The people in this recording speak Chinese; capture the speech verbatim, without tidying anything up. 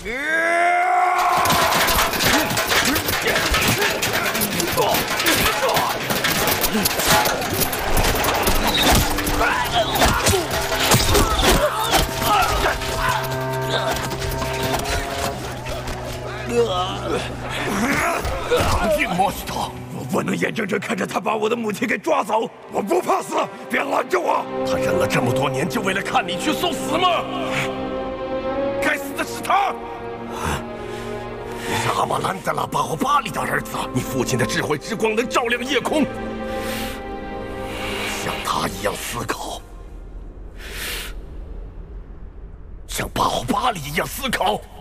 硬莫斯特，我不能眼睁睁看着他把我的母亲给抓走！我不怕死，别拦着我！他忍了这么多年，就为了看你去送死吗？该死的是他！你是阿玛兰德拉巴霍巴里的儿子，你父亲的智慧之光能照亮夜空，像他一样思考，像巴霍巴里一样思考。